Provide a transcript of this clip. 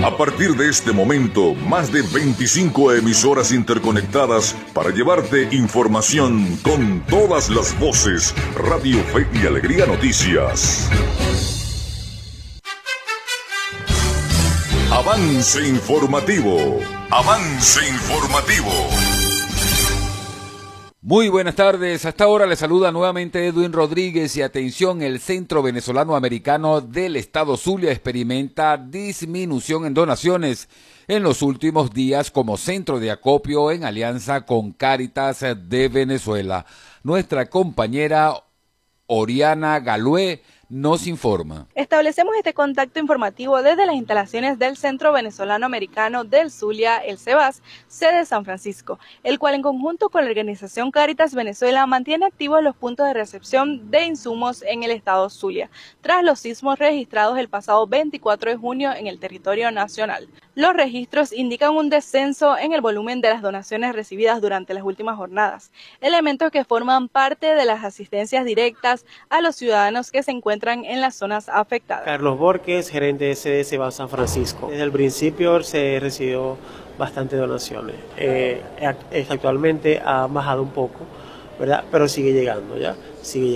A partir de este momento, más de 25 emisoras interconectadas para llevarte información con todas las voces. Radio Fe y Alegría Noticias. Avance informativo. Avance informativo. Muy buenas tardes, hasta ahora le saluda nuevamente Edwin Rodríguez y atención, el Centro Venezolano Americano del Estado Zulia experimenta disminución en donaciones en los últimos días como centro de acopio en alianza con Cáritas de Venezuela. Nuestra compañera Oriana Galué nos informa. Establecemos este contacto informativo desde las instalaciones del Centro Venezolano Americano del Zulia, el CEBAS, sede de San Francisco, el cual en conjunto con la organización Cáritas Venezuela mantiene activos los puntos de recepción de insumos en el estado Zulia, tras los sismos registrados el pasado 24 de junio en el territorio nacional. Los registros indican un descenso en el volumen de las donaciones recibidas durante las últimas jornadas, elementos que forman parte de las asistencias directas a los ciudadanos que se encuentran en las zonas afectadas. Carlos Borges, gerente de sede CEBAS San Francisco. Desde el principio se recibió bastantes donaciones. Actualmente ha bajado un poco, ¿verdad? Pero sigue llegando, ¿ya? Sigue llegando.